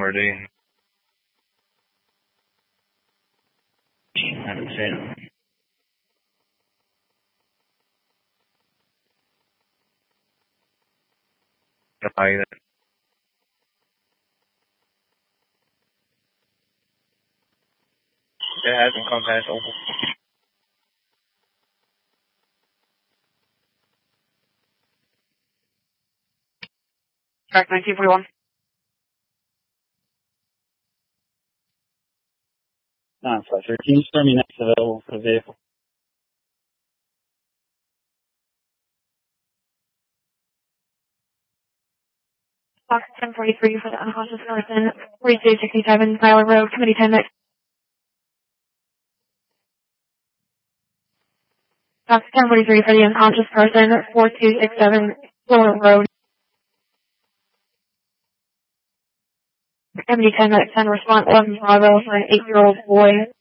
MRD. I haven't seen it. Either. It hasn't come past Opal. Track 1941. 9-5-3. Can you show me next available for the vehicle? Box 1043 for the unconscious person, 4267 Tyler Road, Committee 10 next. Box 1043 for the unconscious person, 4267 Fuller Road. Committee 10 next, 10 response 11 Bravo for an 8-year-old boy.